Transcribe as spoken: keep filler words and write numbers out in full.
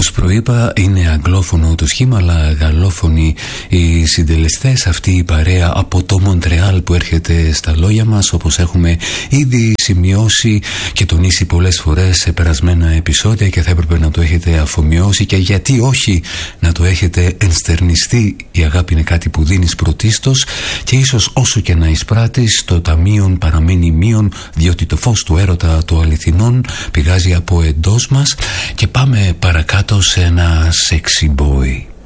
Όπως προείπα, είναι αγγλόφωνο το σχήμα, αλλά γαλλόφωνοι οι συντελεστές. Αυτή η παρέα από το Μοντρεάλ που έρχεται στα λόγια μας, όπως έχουμε ήδη σημειώσει και τονίσει πολλές φορές σε περασμένα επεισόδια, και θα έπρεπε να το έχετε αφομοιώσει, και γιατί όχι να το έχετε ενστερνιστεί. Η αγάπη είναι κάτι που δίνεις πρωτίστως, και ίσως όσο και να εισπράττεις, το ταμείον παραμένει μείον, διότι το φως του έρωτα το αληθινών πηγάζει από εντός μας. Και πάμε παρακάτω σε ένα sexy boy.